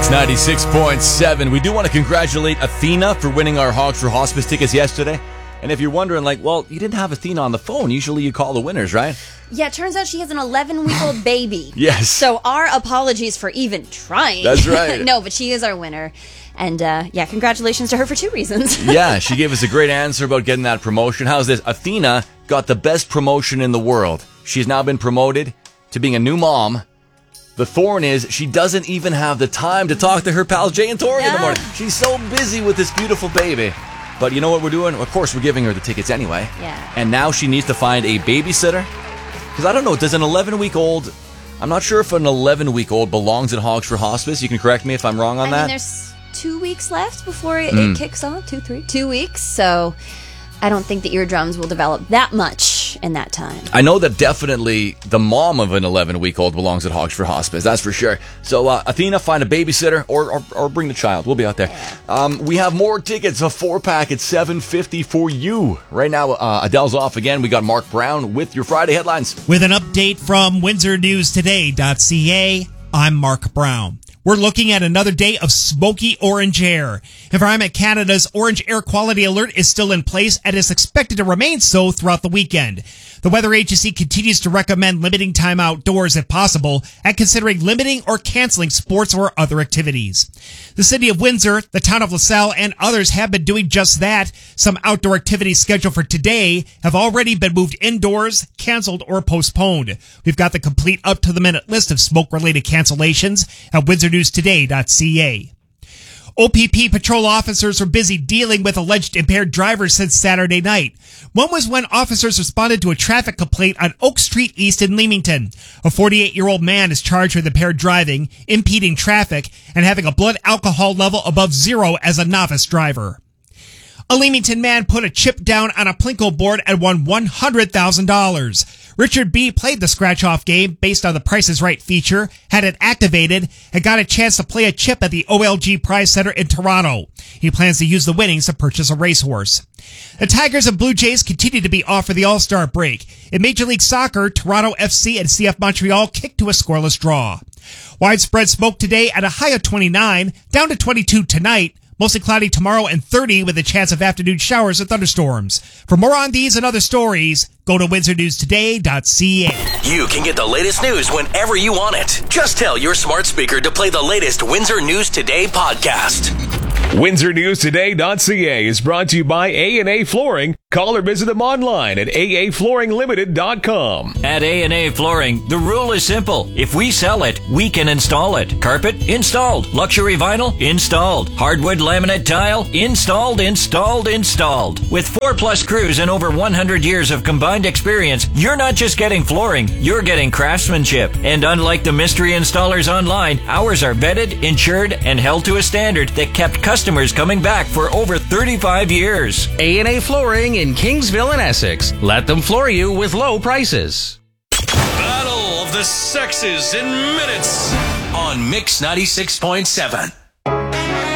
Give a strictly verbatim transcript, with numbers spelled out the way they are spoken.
Mix ninety-six point seven. We do want to congratulate Athena for winning our Hogs for Hospice tickets yesterday. And if you're wondering, like, well, you didn't have Athena on the phone. Usually you call the winners, right? Yeah, it turns out she has an eleven-week-old baby. Yes. So our apologies for even trying. That's right. No, but she is our winner. And, uh, yeah, congratulations to her for two reasons. Yeah, she gave us a great answer about getting that promotion. How's this? Athena got the best promotion in the world. She's now been promoted to being a new mom. The thorn is she doesn't even have the time to talk to her pals Jay and Tori yeah. in the morning. She's so busy with this beautiful baby. But you know what we're doing? Of course, we're giving her the tickets anyway. Yeah. And now she needs to find a babysitter. Because I don't know, does an eleven-week-old... I'm not sure if an eleven-week-old belongs in Hogs for Hospice. You can correct me if I'm wrong on I that. I mean, there's two weeks left before it, mm. it kicks off. Two, three. Two weeks. So I don't think the eardrums will develop that much in that time. I know that definitely the mom of an eleven-week-old belongs at Hogs for Hospice. That's for sure. So, uh, Athena, find a babysitter or, or or bring the child. We'll be out there. Yeah. Um, we have more tickets, a four-pack at seven fifty for you. Right now, uh, Adele's off again. We got Mark Brown with your Friday headlines. With an update from Windsor News Today dot C A, I'm Mark Brown. We're looking at another day of smoky orange air. Environment Canada's orange air quality alert is still in place and is expected to remain so throughout the weekend. The weather agency continues to recommend limiting time outdoors if possible and considering limiting or canceling sports or other activities. The city of Windsor, the town of LaSalle, and others have been doing just that. Some outdoor activities scheduled for today have already been moved indoors, canceled, or postponed. We've got the complete up-to-the-minute list of smoke-related cancellations at Windsor News Today dot C A. O P P patrol officers are busy dealing with alleged impaired drivers since Saturday night. One was when officers responded to a traffic complaint on Oak Street East in Leamington. A forty-eight-year-old man is charged with impaired driving, impeding traffic, and having a blood alcohol level above zero as a novice driver. A Leamington man put a chip down on a Plinko board and won one hundred thousand dollars. Richard B. played the scratch-off game based on the Price is Right feature, had it activated, and got a chance to play a chip at the O L G Prize Center in Toronto. He plans to use the winnings to purchase a racehorse. The Tigers and Blue Jays continue to be off for the All-Star break. In Major League Soccer, Toronto F C and C F Montreal kicked to a scoreless draw. Widespread smoke today at a high of twenty-nine, down to twenty-two tonight. Mostly cloudy tomorrow and thirty with a chance of afternoon showers and thunderstorms. For more on these and other stories, go to Windsor News Today dot C A. You can get the latest news whenever you want it. Just tell your smart speaker to play the latest Windsor News Today podcast. Windsor News Today dot C A is brought to you by A and A Flooring. Call or visit them online at A A Flooring Limited dot com. At A and A Flooring, the rule is simple. If we sell it, we can install it. Carpet? Installed. Luxury vinyl? Installed. Hardwood laminate tile? Installed, installed, installed. With four plus crews and over one hundred years of combined experience, you're not just getting flooring, you're getting craftsmanship. And unlike the mystery installers online, ours are vetted, insured, and held to a standard that kept customers coming back for over thirty-five years. A and A Flooring in Kingsville and Essex. Let them floor you with low prices. Battle of the Sexes in minutes on Mix ninety-six point seven.